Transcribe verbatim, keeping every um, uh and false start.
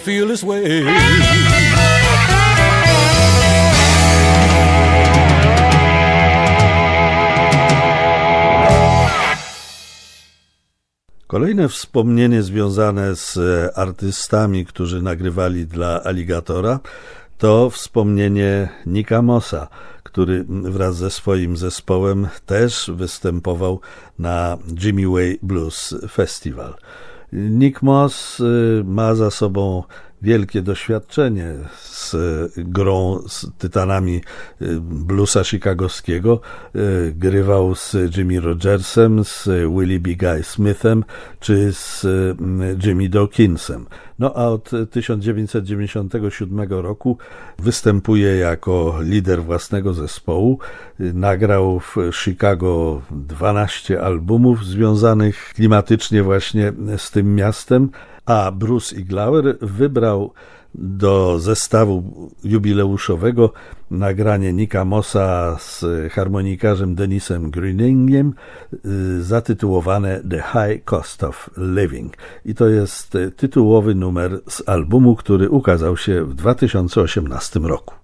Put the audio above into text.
Feel this way. Kolejne wspomnienie związane z artystami, którzy nagrywali dla Alligatora, to wspomnienie Nicka Mossa, który wraz ze swoim zespołem też występował na Jimmy Way Blues Festival. Nick Moss ma za sobą wielkie doświadczenie z grą z tytanami bluesa chicagowskiego. Grywał z Jimmy Rogersem, z Willie B. Guy Smithem czy z Jimmy Dawkinsem. No a od tysiąc dziewięćset dziewięćdziesiątego siódmego roku występuje jako lider własnego zespołu. Nagrał w Chicago dwanaście albumów związanych klimatycznie właśnie z tym miastem, a Bruce Iglauer wybrał do zestawu jubileuszowego nagranie Nicka Mossa z harmonikarzem Denisem Gruningiem zatytułowane The High Cost of Living. I to jest tytułowy numer z albumu, który ukazał się w dwa tysiące osiemnastym roku.